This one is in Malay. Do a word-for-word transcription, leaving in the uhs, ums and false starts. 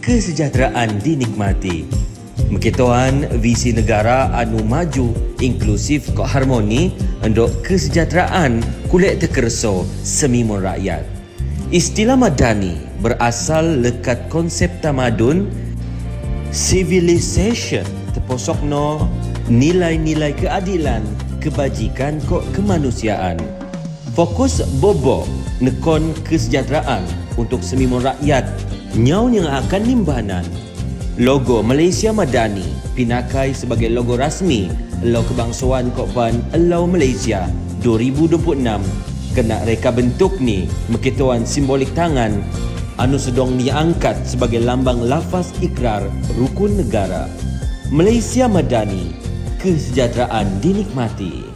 kesejahteraan dinikmati. Mekitoan visi negara anu maju, inklusif kok harmoni untuk kesejahteraan kulit tekerso semimun rakyat. Istilah madani berasal lekat konsep tamadun civilization terposokno nilai-nilai keadilan, kebajikan kok kemanusiaan. Fokus bobo nekon kesejahteraan untuk semimun rakyat nyau yang akan nimbanan. Logo Malaysia Madani pinakai sebagai logo rasmi Elau Kebangsaan Kokpan Elau Malaysia dua ribu dua puluh enam. Kena reka bentuk ni mekituan simbolik tangan anu sedong diangkat sebagai lambang lafaz ikrar rukun negara. Malaysia Madani, kesejahteraan dinikmati.